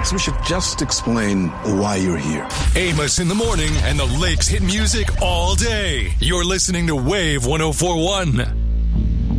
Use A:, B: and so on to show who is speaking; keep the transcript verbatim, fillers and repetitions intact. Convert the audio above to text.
A: So we should just explain why you're here.
B: Amos in the morning and the Lakes hit music all day. You're listening to Wave one oh four point one.